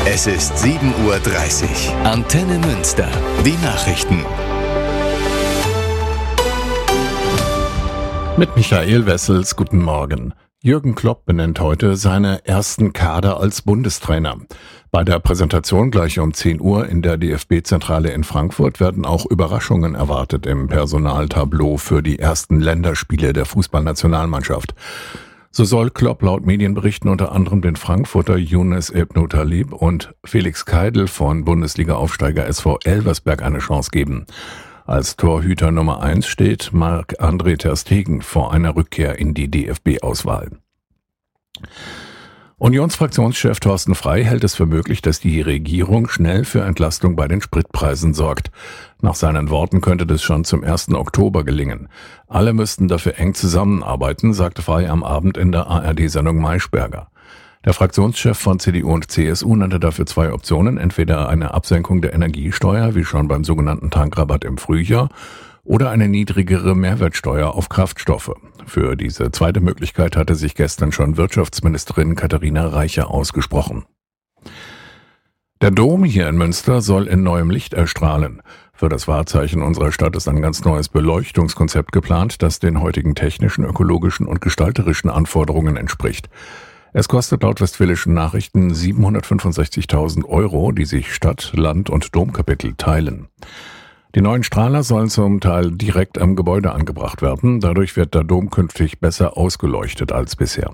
Es ist 7:30 Uhr. Antenne Münster. Die Nachrichten. Mit Michael Wessels, guten Morgen. Jürgen Klopp benennt heute seine ersten Kader als Bundestrainer. Bei der Präsentation gleich um 10 Uhr in der DFB-Zentrale in Frankfurt werden auch Überraschungen erwartet im Personaltableau für die ersten Länderspiele der Fußballnationalmannschaft. So soll Klopp laut Medienberichten unter anderem den Frankfurter Younes Ibn Talib und Felix Keidl von Bundesliga-Aufsteiger SV Elversberg eine Chance geben. Als Torhüter Nummer 1 steht Marc-André ter Stegen vor einer Rückkehr in die DFB-Auswahl. Unionsfraktionschef Thorsten Frey hält es für möglich, dass die Regierung schnell für Entlastung bei den Spritpreisen sorgt. Nach seinen Worten könnte das schon zum 1. Oktober gelingen. Alle müssten dafür eng zusammenarbeiten, sagte Frey am Abend in der ARD-Sendung Maischberger. Der Fraktionschef von CDU und CSU nannte dafür zwei Optionen, entweder eine Absenkung der Energiesteuer, wie schon beim sogenannten Tankrabatt im Frühjahr, oder eine niedrigere Mehrwertsteuer auf Kraftstoffe. Für diese zweite Möglichkeit hatte sich gestern schon Wirtschaftsministerin Katharina Reiche ausgesprochen. Der Dom hier in Münster soll in neuem Licht erstrahlen. Für das Wahrzeichen unserer Stadt ist ein ganz neues Beleuchtungskonzept geplant, das den heutigen technischen, ökologischen und gestalterischen Anforderungen entspricht. Es kostet laut Westfälischen Nachrichten 765.000 €, die sich Stadt, Land und Domkapitel teilen. Die neuen Strahler sollen zum Teil direkt am Gebäude angebracht werden. Dadurch wird der Dom künftig besser ausgeleuchtet als bisher.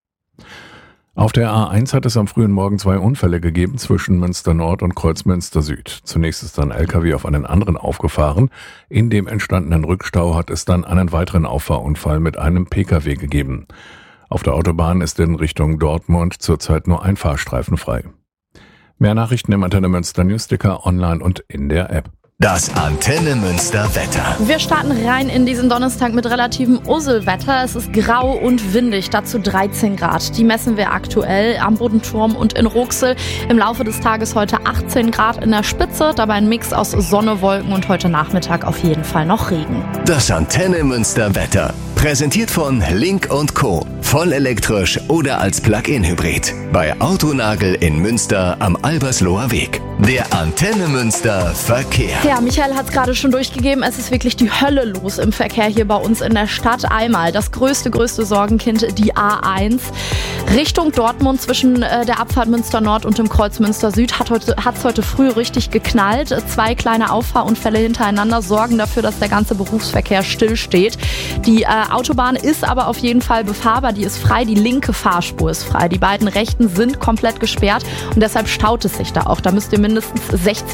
Auf der A1 hat es am frühen Morgen 2 Unfälle gegeben zwischen Münster Nord und Kreuzmünster Süd. Zunächst ist ein LKW auf einen anderen aufgefahren. In dem entstandenen Rückstau hat es dann einen weiteren Auffahrunfall mit einem PKW gegeben. Auf der Autobahn ist in Richtung Dortmund zurzeit nur ein Fahrstreifen frei. Mehr Nachrichten im Antenne Münster Newsticker, online und in der App. Das Antenne Münster Wetter. Wir starten rein in diesen Donnerstag mit relativem Usselwetter. Es ist grau und windig, dazu 13 Grad. Die messen wir aktuell am Bodenturm und in Ruxel. Im Laufe des Tages heute 18 Grad in der Spitze, dabei ein Mix aus Sonne, Wolken und heute Nachmittag auf jeden Fall noch Regen. Das Antenne Münster Wetter. Präsentiert von Link & Co. Voll elektrisch oder als Plug-in-Hybrid. Bei Autonagel in Münster am Albersloher Weg. Der Antenne Münster Verkehr. Ja, Michael hat es gerade schon durchgegeben. Es ist wirklich die Hölle los im Verkehr hier bei uns in der Stadt. Einmal das größte Sorgenkind, die A1. Richtung Dortmund zwischen der Abfahrt Münster Nord und dem Kreuz Münster Süd hat es heute früh richtig geknallt. 2 kleine Auffahrunfälle hintereinander sorgen dafür, dass der ganze Berufsverkehr stillsteht. Die Autobahn ist aber auf jeden Fall befahrbar. Die ist frei, die linke Fahrspur ist frei. Die beiden rechten sind komplett gesperrt und deshalb staut es sich da auch. Da müsst ihr mindestens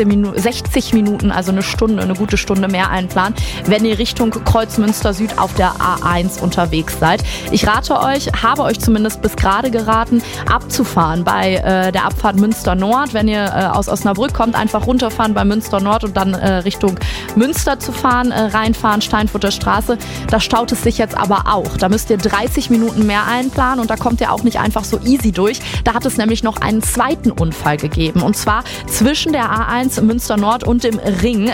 60 Minuten, also eine gute Stunde mehr einplanen, wenn ihr Richtung Kreuz Münster Süd auf der A1 unterwegs seid. Ich habe euch zumindest bis gerade geraten, abzufahren bei der Abfahrt Münster Nord. Wenn ihr aus Osnabrück kommt, einfach runterfahren bei Münster Nord und dann Richtung Münster zu fahren, reinfahren, Steinfurter Straße. Da staut es sich jetzt aber auch. Da müsst ihr 30 Minuten mehr einplanen und da kommt ihr auch nicht einfach so easy durch. Da hat es nämlich noch einen zweiten Unfall gegeben und zwar zwischen der A1 Münster Nord und dem Ring,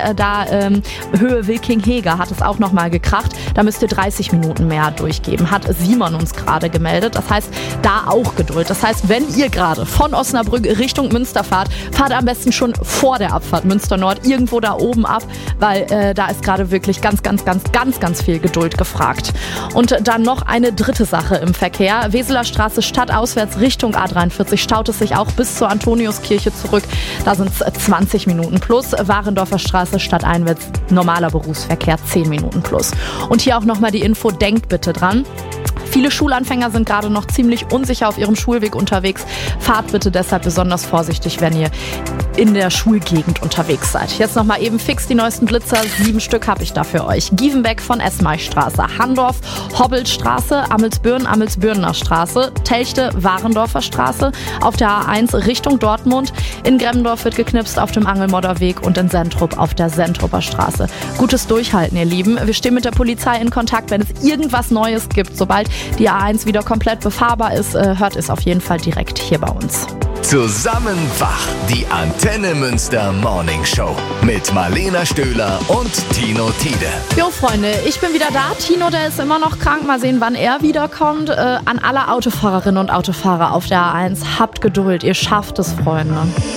Höhe Wilking-Heger hat es auch nochmal gekracht. Da müsst ihr 30 Minuten mehr durchgeben, hat Simon uns gerade gemeldet. Das heißt, da auch Geduld. Das heißt, wenn ihr gerade von Osnabrück Richtung Münster fahrt am besten schon vor der Abfahrt Münster Nord irgendwo da oben ab, weil da ist gerade wirklich ganz viel Geduld gefragt. Und dann noch eine dritte Sache im Verkehr. Weseler Straße stadtauswärts Richtung A43 staut es sich auch bis zur Antoniuskirche zurück. Da sind es 20 Minuten plus. Warendorfer Straße stadteinwärts normaler Berufsverkehr 10 Minuten plus. Und hier auch nochmal die Info, denkt bitte dran. Viele Schulanfänger sind gerade noch ziemlich unsicher auf ihrem Schulweg unterwegs. Fahrt bitte deshalb besonders vorsichtig, wenn ihr in der Schulgegend unterwegs seid. Jetzt nochmal eben fix die neuesten Blitzer. 7 Stück habe ich da für euch. Gievenbeck von Esmeichstraße, Handorf, Hobbelstraße, Amelsbürnener Straße, Telchte, Warendorfer Straße, auf der A1 Richtung Dortmund. In Gremmendorf wird geknipst auf dem Angelmodderweg und in Sentrup auf der Sentrupper Straße. Gutes Durchhalten, ihr Lieben. Wir stehen mit der Polizei in Kontakt, wenn es irgendwas Neues gibt. Sobald die A1 wieder komplett befahrbar ist, hört es auf jeden Fall direkt hier bei uns. Zusammen wach, die Antenne Münster Morning Show mit Marlena Stöhler und Tino Tiede. Jo Freunde, ich bin wieder da. Tino, der ist immer noch krank. Mal sehen, wann er wiederkommt. An alle Autofahrerinnen und Autofahrer auf der A1, habt Geduld. Ihr schafft es, Freunde.